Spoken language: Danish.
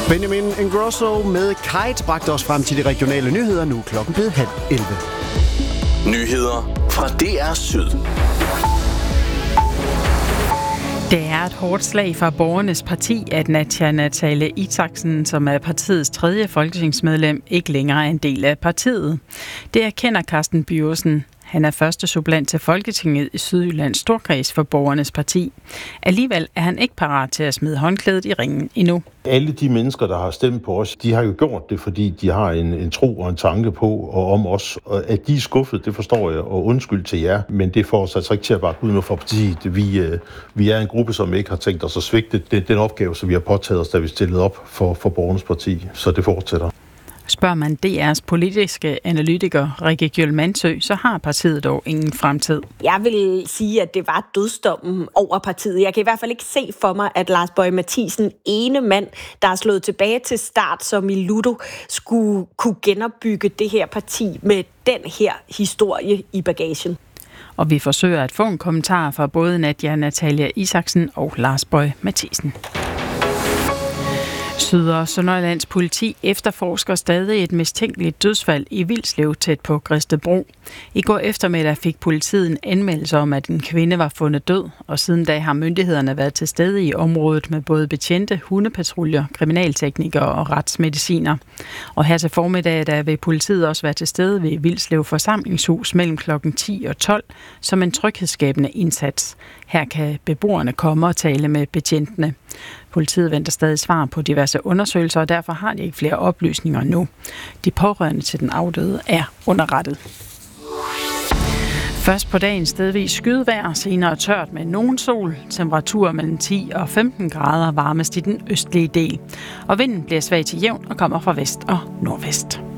Benjamin Ingrosso med Kite bragte os frem til de regionale nyheder. Nu klokken blevet 10:30. Nyheder fra DR Syd. Det er et hårdt slag for Borgernes Parti, at Natalie Isaksen, som er partiets 3. folketingsmedlem, ikke længere er en del af partiet. Det erkender Carsten Byersen. Han er første suppleant til Folketinget i Sydjyllands Storkreds for Borgernes Parti. Alligevel er han ikke parat til at smide håndklædet i ringen endnu. Alle de mennesker, der har stemt på os, de har jo gjort det, fordi de har en tro og en tanke på og om os. Og at de er skuffet, det forstår jeg, og undskyld til jer. Men det får os altså ikke til at bakke ud med for partiet. Vi er en gruppe, som ikke har tænkt os at svigte den opgave, som vi har påtaget os, da vi stillede op for Borgernes Parti. Så det fortsætter. Spørger man DR's politiske analytiker Rikke Gjøl Mandsø, så har partiet dog ingen fremtid. Jeg vil sige, at det var dødsdommen over partiet. Jeg kan i hvert fald ikke se for mig, at Lars Boje Mathiesen, ene mand, der er slået tilbage til start som i Ludo, skulle kunne genopbygge det her parti med den her historie i bagagen. Og vi forsøger at få en kommentar fra både Natalie Isaksen og Lars Boje Mathiesen. Syd- og Sønderjyllands politi efterforsker stadig et mistænkeligt dødsfald i Vilslev tæt på Gredstedbro. I går eftermiddag fik politiet en anmeldelse om, at en kvinde var fundet død, og siden da har myndighederne været til stede i området med både betjente, hundepatruljer, kriminalteknikere og retsmediciner. Og her til formiddag der vil politiet også være til stede ved Vilslev forsamlingshus mellem kl. 10 og 12 som en tryghedsskabende indsats. Her kan beboerne komme og tale med betjentene. Politiet venter stadig svar på diverse undersøgelser, og derfor har de ikke flere oplysninger nu. De pårørende til den afdøde er underrettet. Først på dagen stedvis skydevejr, senere tørt med nogen sol, temperaturer mellem 10 og 15 grader varmest i den østlige del. Og vinden bliver svag til jævn og kommer fra vest og nordvest.